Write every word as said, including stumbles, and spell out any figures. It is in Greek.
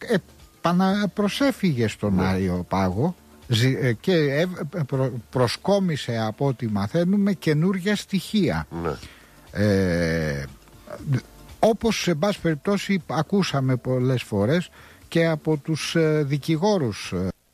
επαναπροσέφυγε στον ναι. Άριο Πάγο και προσκόμισε, από ό,τι μαθαίνουμε, καινούργια στοιχεία. Ναι. Ε, όπως σε πάση περιπτώσει ακούσαμε πολλές φορές και από τους δικηγόρους